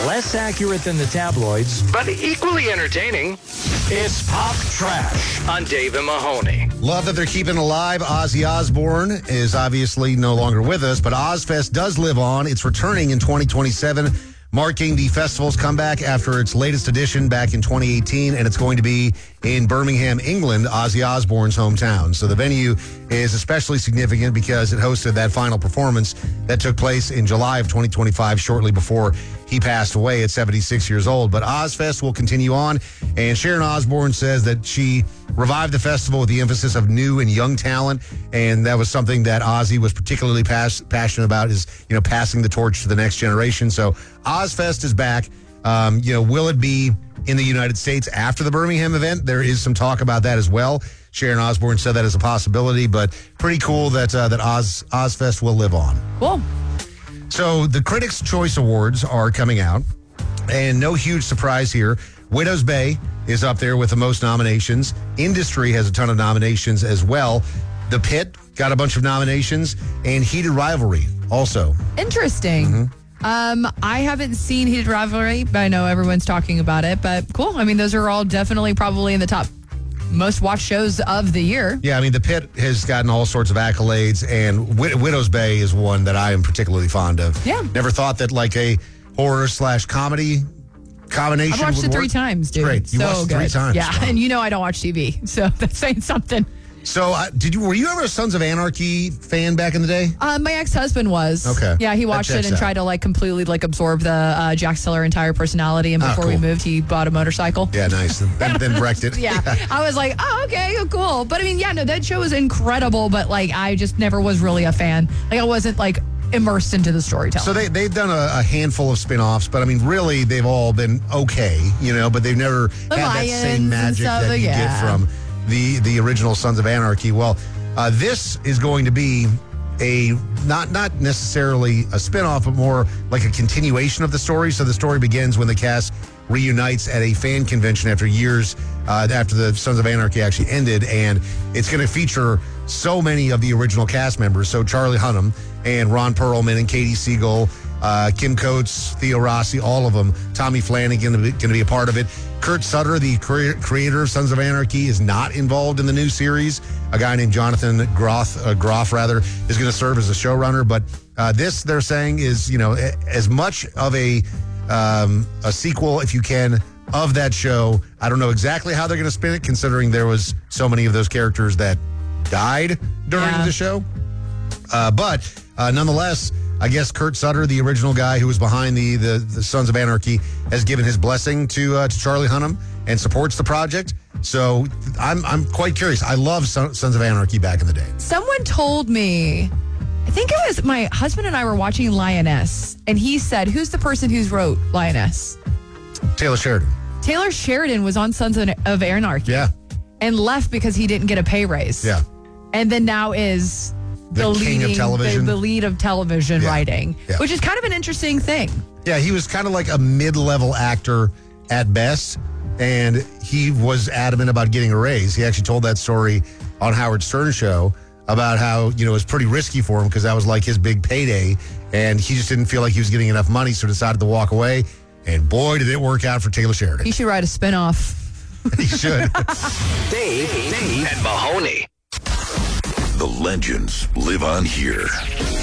Less accurate than the tabloids, but equally entertaining. It's Pop Trash on Dave and Mahoney. Love that they're keeping alive. Ozzy Osbourne is obviously no longer with us, but Ozfest does live on. It's returning in 2027, marking the festival's comeback after its latest edition back in 2018, and it's going to be in Birmingham, England, Ozzy Osbourne's hometown. So the venue is especially significant because it hosted that final performance that took place in July of 2025, shortly before he passed away at 76 years old. But Ozfest will continue on, and Sharon Osbourne says that she revived the festival with the emphasis of new and young talent, and that was something that Ozzy was particularly passionate about, is, passing the torch to the next generation. So Ozfest is back. Will it be in the United States after the Birmingham event? There is some talk about that as well. Sharon Osbourne said that as a possibility, but pretty cool that Ozfest will live on. Cool. So the Critics' Choice Awards are coming out, and no huge surprise here. Widow's Bay is up there with the most nominations. Industry has a ton of nominations as well. The Pit got a bunch of nominations, and Heated Rivalry also. Interesting. Mm-hmm. I haven't seen Heated Rivalry, but I know everyone's talking about it. But cool. I mean, those are all definitely probably in the top most watched shows of the year. Yeah, I mean, The Pit has gotten all sorts of accolades, and Widow's Bay is one that I am particularly fond of. Yeah. Never thought that like a horror/comedy combination I've watched would it 3 work. times, dude. Great. You watched it 3 times. Yeah, Wow. and I don't watch TV, so that's saying something. So, were you ever a Sons of Anarchy fan back in the day? My ex-husband was. Okay. Yeah, he watched it and tried to completely absorb the Jack Steller entire personality. And before we moved, he bought a motorcycle. Yeah, nice. then wrecked it. Yeah. I was like, oh, okay, cool. But I mean, that show was incredible. But I just never was really a fan. I wasn't immersed into the storytelling. So they've done a handful of spin-offs, but I mean, really, they've all been okay, but they've never had that same magic that you get from the original Sons of Anarchy. Well, this is going to be a not necessarily a spin-off, but more like a continuation of the story. So the story begins when the cast reunites at a fan convention after years after the Sons of Anarchy actually ended, and it's going to feature so many of the original cast members. So Charlie Hunnam and Ron Perlman and Katie Siegel, Kim Coates, Theo Rossi, all of them. Tommy Flanagan going to be a part of it. Kurt Sutter, the creator of Sons of Anarchy, is not involved in the new series. A guy named Jonathan Groff, is going to serve as a showrunner. But this, they're saying, is as much of a sequel, if you can, of that show. I don't know exactly how they're going to spin it, considering there was so many of those characters that died during the show. But nonetheless, I guess Kurt Sutter, the original guy who was behind the Sons of Anarchy, has given his blessing to Charlie Hunnam and supports the project. So I'm quite curious. I love Sons of Anarchy back in the day. Someone told me, I think it was my husband and I were watching Lioness, and he said, "Who's the person who's wrote Lioness?" Taylor Sheridan. Taylor Sheridan was on Sons of Anarchy. Yeah. And left because he didn't get a pay raise. Yeah. And then now is the king of television. the lead of television writing, which is kind of an interesting thing. Yeah, he was kind of like a mid-level actor at best, and he was adamant about getting a raise. He actually told that story on Howard Stern's show about how, it was pretty risky for him because that was like his big payday, and he just didn't feel like he was getting enough money, so decided to walk away. And boy, did it work out for Taylor Sheridan. He should write a spinoff. He should. Dave and Mahoney. The legends live on here.